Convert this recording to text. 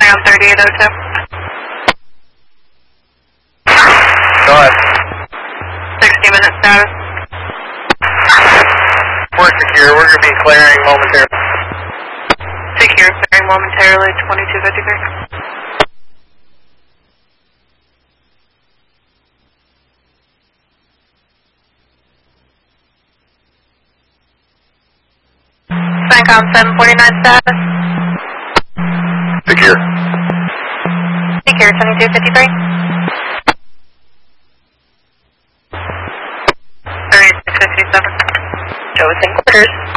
on 3802. Go ahead. 60-minute status. We're secure. We're going to be clearing momentarily. Secure, clearing momentarily, 2253. CENTCOM 749 status. Secure. Secure, 2253. 3657. Joe is in quarters.